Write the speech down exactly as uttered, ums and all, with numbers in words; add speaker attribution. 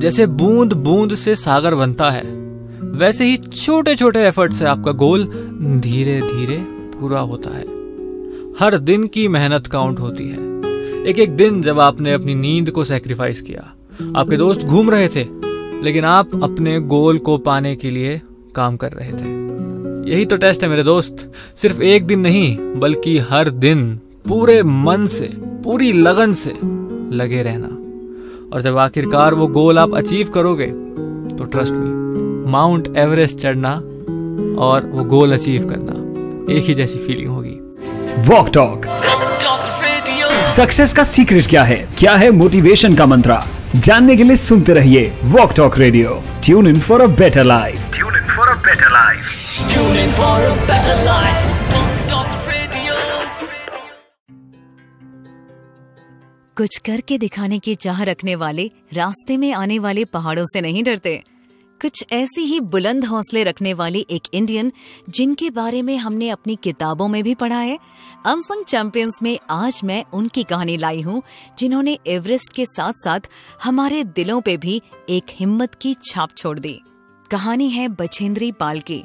Speaker 1: जैसे बूंद बूंद से सागर बनता है, वैसे ही छोटे छोटे एफर्ट से आपका गोल धीरे धीरे पूरा होता है। हर दिन की मेहनत काउंट होती है। एक एक दिन जब आपने अपनी नींद को सैक्रिफाइस किया, आपके दोस्त घूम रहे थे, लेकिन आप अपने गोल को पाने के लिए काम कर रहे थे। यही तो टेस्ट है मेरे दोस्त। सिर्फ एक दिन नहीं, बल्कि हर दिन पूरे मन से, पूरी लगन से लगे रहना। और जब आखिरकार वो गोल आप अचीव करोगे, तो ट्रस्ट मी, माउंट एवरेस्ट चढ़ना और वो गोल अचीव करना एक ही जैसी फीलिंग होगी।
Speaker 2: वॉक टॉक सक्सेस का सीक्रेट क्या है? क्या है मोटिवेशन का मंत्र? जानने के लिए सुनते रहिए walk talk radio. Tune in for a better life. Tune in for a better life. Tune in for a better life.
Speaker 3: कुछ करके दिखाने की चाह रखने वाले रास्ते में आने वाले पहाड़ों से नहीं डरते। कुछ ऐसी ही बुलंद हौसले रखने वाली एक इंडियन, जिनके बारे में हमने अपनी किताबों में भी पढ़ा है। अनसंग चैंपियंस में आज मैं उनकी कहानी लाई हूँ, जिन्होंने एवरेस्ट के साथ साथ हमारे दिलों पे भी एक हिम्मत की छाप छोड़ दी। कहानी है बछेंद्री पाल की,